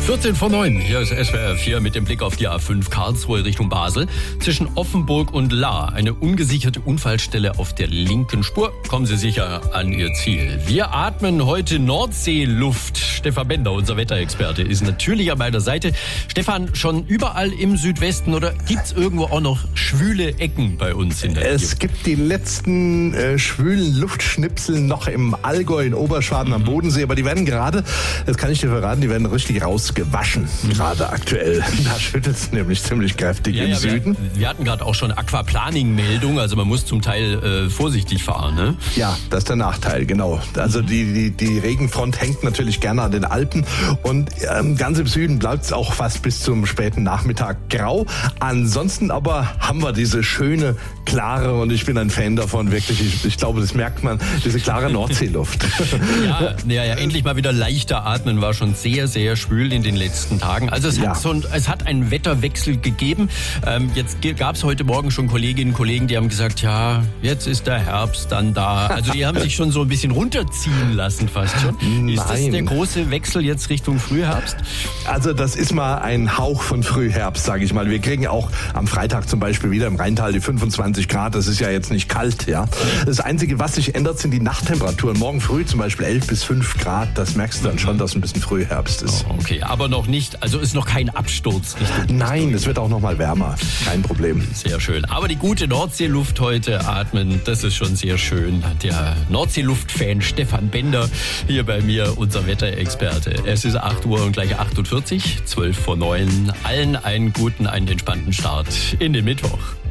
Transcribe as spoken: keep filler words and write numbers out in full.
vierzehn vor neun, hier ist S W R vier mit dem Blick auf die A fünf Karlsruhe Richtung Basel. Zwischen Offenburg und Lahr eine ungesicherte Unfallstelle auf der linken Spur. Kommen Sie sicher an Ihr Ziel. Wir atmen heute Nordseeluft. Stefan Bender, unser Wetterexperte, ist natürlich an meiner Seite. Stefan, schon überall im Südwesten oder gibt's irgendwo auch noch schwüle Ecken bei uns in der Region? Es gibt die letzten äh, schwülen Luftschnipsel noch im Allgäu, in Oberschwaben mhm. am Bodensee, aber die werden gerade, das kann ich dir verraten, die werden richtig rausgewaschen, mhm. gerade aktuell. Da schüttet es nämlich ziemlich kräftig ja, im ja, Süden. Wir, wir hatten gerade auch schon Aquaplaning-Meldung, also man muss zum Teil äh, vorsichtig fahren, ne? Ja, das ist der Nachteil, genau. Also die, die, die Regenfront hängt natürlich gerne an den Alpen und ähm, ganz im Süden bleibt es auch fast bis zum späten Nachmittag grau. Ansonsten aber haben wir diese schöne, klare, und ich bin ein Fan davon, wirklich, ich, ich glaube, das merkt man, diese klare Nordseeluft. Ja, ja, ja, endlich mal wieder leichter atmen, war schon sehr, sehr schwül in den letzten Tagen. Also es, ja. hat, so ein, es hat einen Wetterwechsel gegeben. Ähm, jetzt gab es heute Morgen schon Kolleginnen und Kollegen, die haben gesagt, ja, jetzt ist der Herbst dann da. Also die haben sich schon so ein bisschen runterziehen lassen fast schon. Nein. Ist das der große Wechsel jetzt Richtung Frühherbst? Also das ist mal ein Hauch von Frühherbst, sage ich mal. Wir kriegen auch am Freitag zum Beispiel wieder im Rheintal die fünfundzwanzig Grad. Das ist ja jetzt nicht kalt, ja. Das Einzige, was sich ändert, sind die Nachttemperaturen. Morgen früh zum Beispiel elf bis fünf Grad. Das merkst du dann schon, dass ein bisschen Frühherbst ist. Oh, okay, aber noch nicht, also ist noch kein Absturz. Nein, es wird auch noch mal wärmer. Kein Problem. Sehr schön. Aber die gute Nordseeluft heute atmen, das ist schon sehr schön. Der Nordseeluft-Fan Stefan Bender hier bei mir, unser Wetterexperte. Es ist acht Uhr und gleich achtundvierzig, zwölf vor neun. Allen einen guten, einen entspannten Start in den Mittwoch.